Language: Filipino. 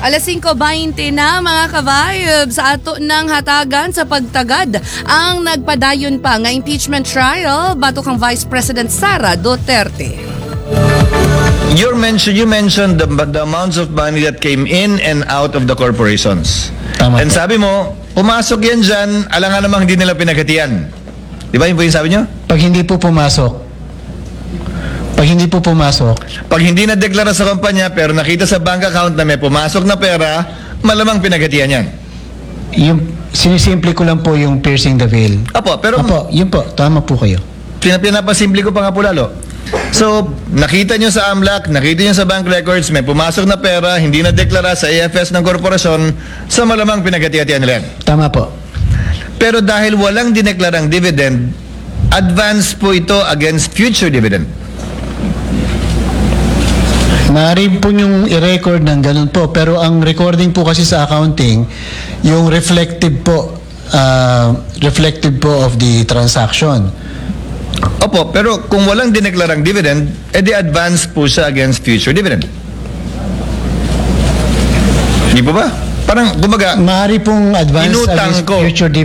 Alas 5:20 na mga ka-vibes sa ato ng hatagan sa pagtagad ang nagpadayon pa nga impeachment trial batok kang Vice President Sara Duterte. You mentioned the amounts of money that came in and out of the corporations. Tama And po. sabi mo, pumasok yan dyan, alangan namang hindi nila pinaghatian. Di ba yun po yung sabi nyo? Pag hindi po pumasok, Pag hindi na-deklara sa kumpanya pero nakita sa bank account na may pumasok na pera, malamang pinaghatian yan. yung sinisimple ko lang po yung piercing the veil. Apo, pero Apo, yun po, tama po kayo. pinapasimple ko pa nga po lalo. So, nakita nyo sa AMLAC, nakita nyo sa bank records, may pumasok na pera, hindi na-deklara sa AFS ng korporasyon, sa malamang pinaghati-hatian nila yan. Tama po. Pero dahil walang dineklarang dividend, advance po ito against future dividend. Maaari po yung i-record ng ganun po, pero ang recording po kasi sa accounting, yung reflective po of the transaction. Opo, pero kung walang dineklarang dividend, edi advance po siya against future dividend. Hindi po ba? Parang, kumbaga, Maaari pong advance inutang against ko. future